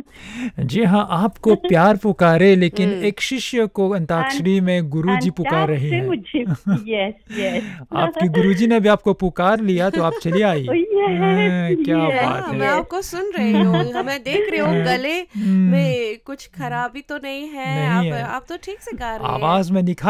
जी हाँ, आपको प्यार पुकारे लेकिन हम्म। एक शिष्य को And अंताक्षरी में गुरुजी and पुकार तब रही से हैं। मुझे यस यस आपकी गुरुजी ने भी आपको पुकार लिया तो आप चली आई। यस क्या यस बात हाँ है। मैं हुँ, आपको सुन रही हूँ, मैं देख रही हूँ गले हुँ, में कुछ खराबी तो नहीं है, नहीं है। आप तो ठीक से गा रही है। आवाज़ में निखार